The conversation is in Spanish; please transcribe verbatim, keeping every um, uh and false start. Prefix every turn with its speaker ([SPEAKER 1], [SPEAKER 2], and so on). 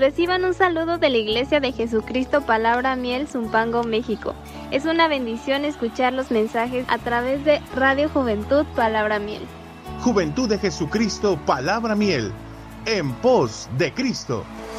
[SPEAKER 1] Reciban un saludo de la Iglesia de Jesucristo Palabra Miel, Zumpango, México. Es una bendición escuchar los mensajes a través de Radio Juventud Palabra Miel.
[SPEAKER 2] Juventud de Jesucristo Palabra Miel, en pos de Cristo.